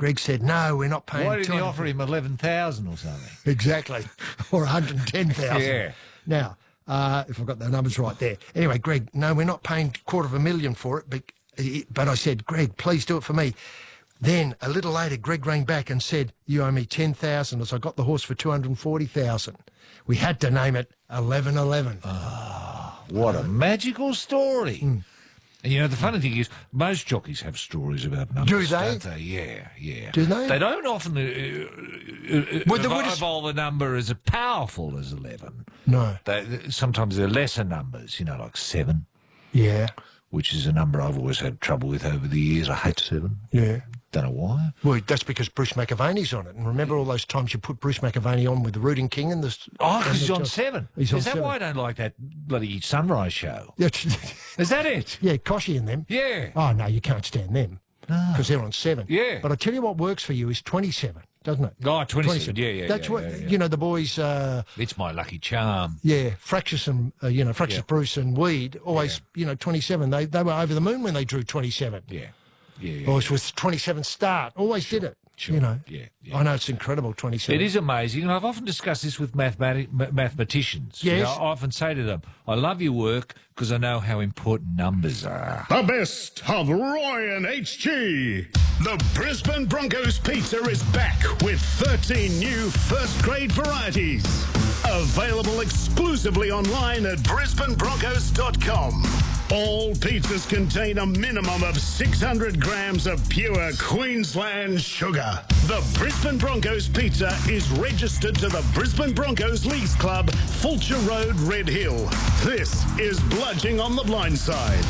Greg said, no, we're not paying. Why didn't he offer him 11,000 or something? Exactly. Or 110,000. Yeah. Now, if I've got the numbers right there. Anyway, Greg, no, we're not paying $250,000 for it. But I said, Greg, please do it for me. Then, a little later, Greg rang back and said, you owe me $10,000 as I got the horse for $240,000. We had to name it 1111. What a magical story. And, you know, the funny thing is, most jockeys have stories about numbers, Do they? don't they? Yeah, yeah. Do they? They don't often evolve the number as powerful as 11. No. Sometimes they're lesser numbers, you know, like 7, Yeah. which is a number I've always had trouble with over the years. I hate 7. Yeah. Don't know why. Well, that's because Bruce McAvaney's on it. And remember all those times you put Bruce McAvaney on with the Rooting King and the... Oh, because he's on 7. He's on Is that 7. why I don't like that bloody Sunrise show? Yeah, Is that it? yeah, Koshy and them. Yeah. Oh, no, you can't stand them. Because they're on 7. Yeah. But I tell you what works for you is 27, doesn't it? Oh, 27. Yeah. That's what, yeah. you know, the boys... It's my lucky charm. yeah, Fractious and, Fractious Bruce and Weed, always, 27. They were over the moon when they drew 27. Yeah. Always with 27 start. Always did it. Sure. You know. Yeah. I know it's incredible, 27. It is amazing, and I've often discussed this with mathematicians. Yes. You know, I often say to them, I love your work because I know how important numbers are. The best of Ryan HG. The Brisbane Broncos pizza is back with 13 new first-grade varieties. Available exclusively online at brisbanebroncos.com. All pizzas contain a minimum of 600 grams of pure Queensland sugar. The Brisbane Broncos pizza is registered to the Brisbane Broncos Leagues Club, Fulcher Road, Red Hill. This is Bludging on the Blind Side.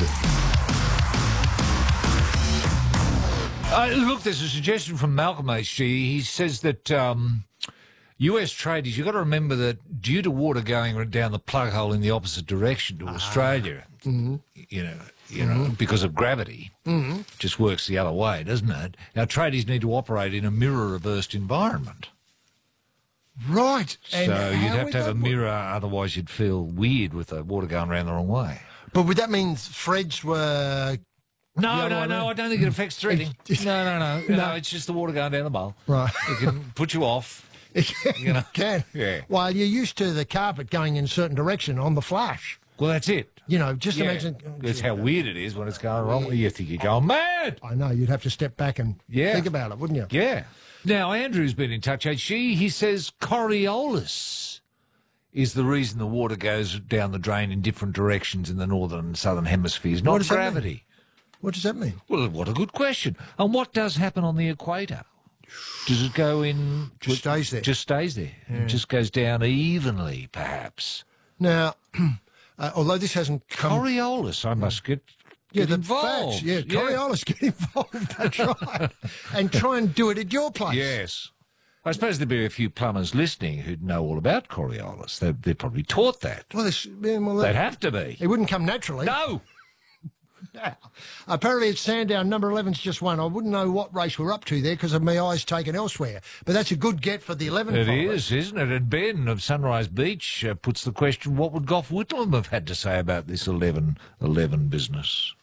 Look, there's a suggestion from Malcolm HG. He says that US tradies, you've got to remember that due to water going down the plug hole in the opposite direction to Australia, you know, because of gravity, just works the other way, doesn't it? Our tradies need to operate in a mirror-reversed environment. Right. So you'd have to have a mirror, otherwise you'd feel weird with the water going around the wrong way. But would that mean threads were... No, I don't think it affects threading. No, it's just the water going down the bowl. Right. It can put you off. It can. Yeah. Well, you're used to the carpet going in a certain direction on the flash. Well, that's it. You know, just imagine... That's how weird it is when it's going wrong. You think you're going mad. I know, you'd have to step back and think about it, wouldn't you? Yeah. Now, Andrew's been in touch. He says Coriolis is the reason the water goes down the drain in different directions in the northern and southern hemispheres, not gravity. What does that mean? Well, what a good question. And what does happen on the equator? Does it go in... Just stays there. Just stays there. Yeah. It just goes down evenly, perhaps. Now, although this hasn't come... Coriolis, I must get involved. Facts. Yeah, Coriolis, get involved, that's right. And try and do it at your place. Yes. I suppose there'd be a few plumbers listening who'd know all about Coriolis. They're probably taught that. Well, they'd have to be. It wouldn't come naturally. No. Apparently at Sandown, number 11's just won. I wouldn't know what race we're up to there because of my eyes taken elsewhere. But that's a good get for the 11. It is, isn't it? And Ben of Sunrise Beach puts the question, what would Gough Whitlam have had to say about this 11 business?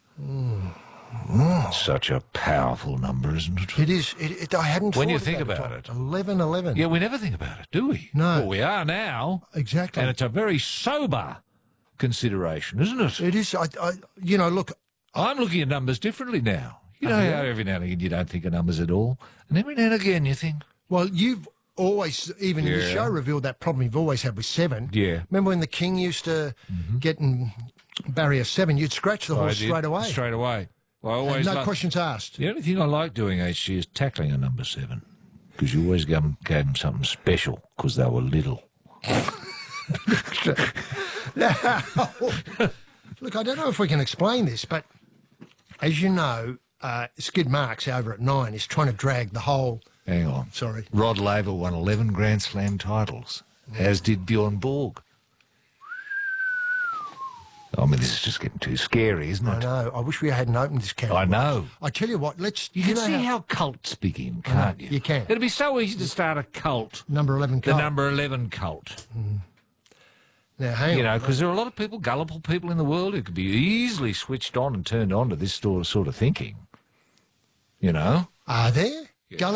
Such a powerful number, isn't it? It is. I hadn't when thought you think about it. 11. Yeah, we never think about it, do we? No. Well, we are now. Exactly. And it's a very sober consideration, isn't it? It is. Look... I'm looking at numbers differently now. You know how every now and again you don't think of numbers at all, and every now and again you think. Well, you've always, even in the show, revealed that problem you've always had with 7. Yeah. Remember when the King used to get in barrier 7, you'd scratch the horse straight away. Straight away. Well, I always no questions asked. The only thing I like doing, HG, is tackling a number 7, because you always gave them something special because they were little. Look, I don't know if we can explain this, but as you know, Skid Marks over at 9 is trying to drag the whole... Hang on. Sorry. Rod Laver won 11 Grand Slam titles, as did Bjorn Borg. I mean, this is just getting too scary, isn't it? I know. I wish we hadn't opened this can. I know. I tell you what, You can see how cults begin, can't you? You can. It'd be so easy to start a cult. Number 11 cult. The number 11 cult. Now, hang on. You know, because there are a lot of people, gullible people in the world who could be easily switched on and turned on to this sort of thinking. You know? Are there?